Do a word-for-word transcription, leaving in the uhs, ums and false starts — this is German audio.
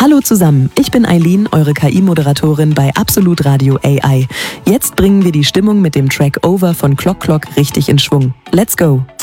Hallo zusammen, ich bin Eileen, eure K I-Moderatorin bei Absolut Radio A I. Jetzt bringen wir die Stimmung mit dem Track Over von Clock Clock richtig in Schwung. Let's go!